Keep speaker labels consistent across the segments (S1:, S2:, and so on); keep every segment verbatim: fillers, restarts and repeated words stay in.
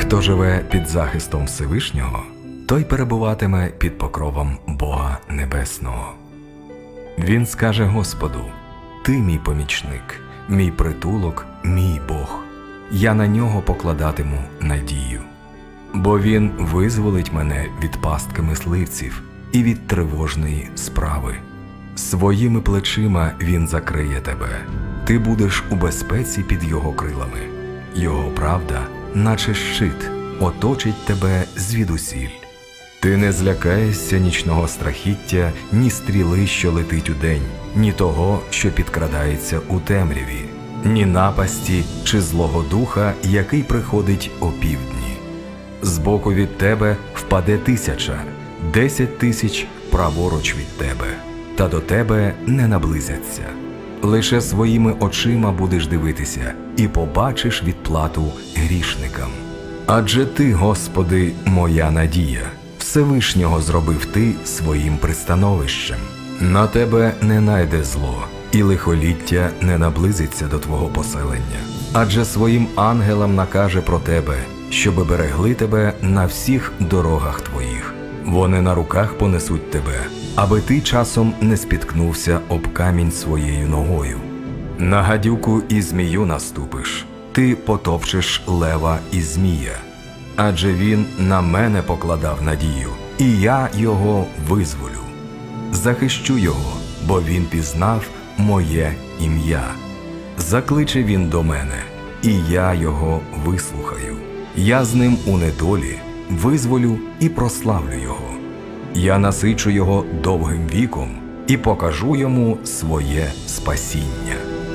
S1: Хто живе під захистом Всевишнього, той перебуватиме під покровом Бога Небесного. Він скаже Господу: «Ти мій помічник, мій притулок, мій Бог. Я на нього покладатиму надію. Бо він визволить мене від пастки мисливців і від тривожної справи. Своїми плечима він закриє тебе. Ти будеш у безпеці під його крилами. Його правда, наче щит, оточить тебе звідусіль. Ти не злякаєшся нічного страхіття, ні стріли, що летить удень, ні того, що підкрадається у темряві, ні напасті чи злого духа, який приходить опівдні. Збоку від тебе впаде тисяча, десять тисяч праворуч від тебе, та до тебе не наблизяться. Лише своїми очима будеш дивитися і побачиш відплату грішникам. Адже ти, Господи, моя надія, Всевишнього зробив ти своїм пристановищем. На тебе не найде зло, і лихоліття не наблизиться до твого поселення. Адже своїм ангелам накаже про тебе, щоби берегли тебе на всіх дорогах твоїх. Вони на руках понесуть тебе, аби ти часом не спіткнувся об камінь своєю ногою. На гадюку і змію наступиш, ти потопчеш лева і змія. Адже він на мене покладав надію, і я його визволю. Захищу його, бо він пізнав моє ім'я. Закличе він до мене, і я його вислухаю. Я з ним у недолі визволю і прославлю його. Я насичу його довгим віком і покажу йому своє спасіння.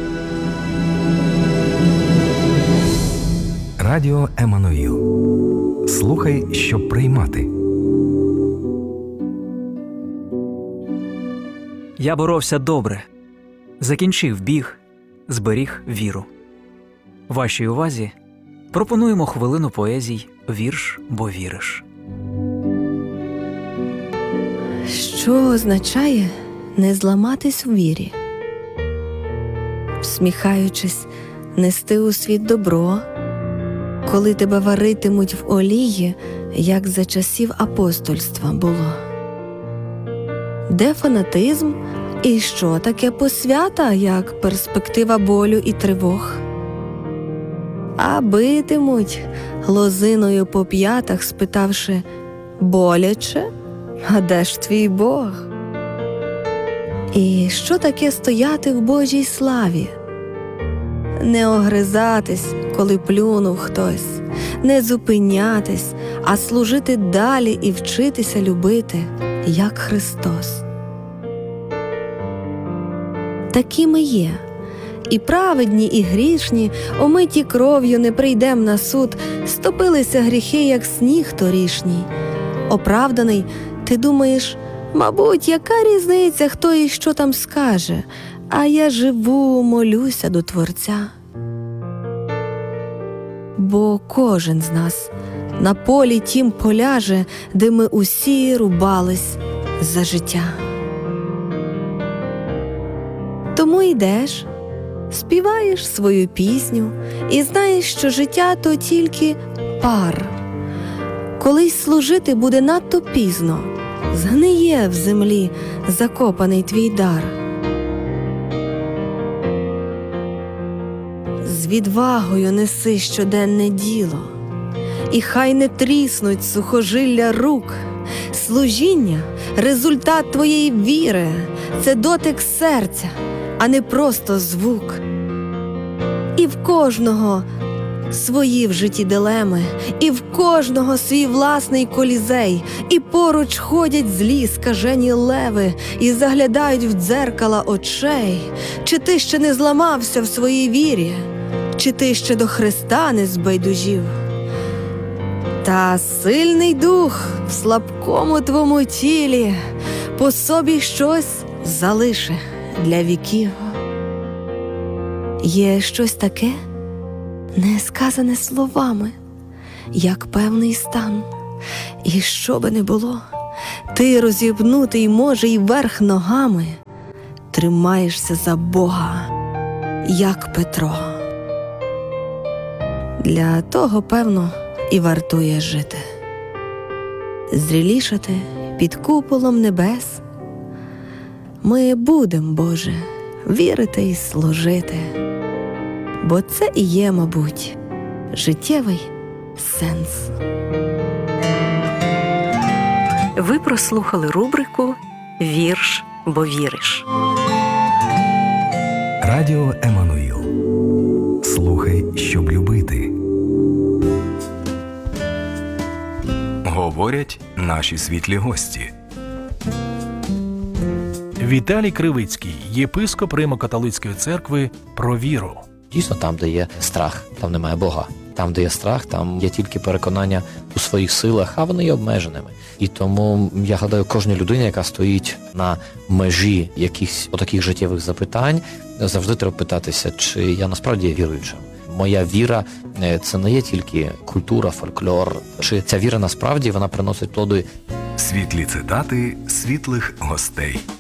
S1: Радіо Еммануїл. Слухай, щоб приймати.
S2: Я боровся добре, закінчив біг, зберіг віру. Вашій увазі пропонуємо хвилину поезій «Вірш, бо віриш».
S3: Що означає не зламатись у вірі? Всміхаючись, нести у світ добро, коли тебе варитимуть в олії, як за часів апостольства було. Де фанатизм і що таке посвята, як перспектива болю і тривог? А битимуть лозиною по п'ятах, спитавши: боляче? А де ж твій Бог? І що таке стояти в Божій славі? Не огризатись, коли плюнув хтось, не зупинятись, а служити далі і вчитися любити, як Христос. Такі ми є. І праведні, і грішні, омиті кров'ю, не прийдем на суд, стопилися гріхи, як сніг торішній. Оправданий, ти думаєш: мабуть, яка різниця, хто і що там скаже, а я живу, молюся до Творця. Бо кожен з нас на полі тім поляже, де ми усі рубались за життя. Тому йдеш, співаєш свою пісню і знаєш, що життя – то тільки пар. Колись служити буде надто пізно, згниє в землі закопаний твій дар. З відвагою неси щоденне діло, і хай не тріснуть сухожилля рук. Служіння – результат твоєї віри, це дотик серця, а не просто звук. І в кожного свої в житті дилеми, і в кожного свій власний колізей, і поруч ходять злі скажені леви і заглядають в дзеркала очей. Чи ти ще не зламався в своїй вірі? Чи ти ще до Христа не збайдужів? Та сильний дух в слабкому твому тілі по собі щось залише для віків. Є щось таке, не сказане словами, як певний стан. І що би не було, ти розібнутий, може, й верх ногами, тримаєшся за Бога, як Петро. Для того, певно, і вартує жити. Зрілішати під куполом небес. Ми будем, Боже, вірити і служити, бо це і є, мабуть, життєвий сенс.
S4: Ви прослухали рубрику «Вірш, бо віриш».
S1: Радіо Еммануїл. Слухай, щоб любити. Говорять наші світлі гості.
S5: Віталій Кривицький, єпископ Римо-католицької церкви, про віру.
S6: Дійсно, там, де є страх, там немає Бога. Там, де є страх, там є тільки переконання у своїх силах, а вони є обмеженими. І тому я гадаю, кожній людині, яка стоїть на межі якихось отаких життєвих запитань, завжди треба питатися, чи я насправді є віруючим. Моя віра – це не є тільки культура, фольклор, чи ця віра насправді вона приносить плоди.
S1: Світлі цитати світлих гостей.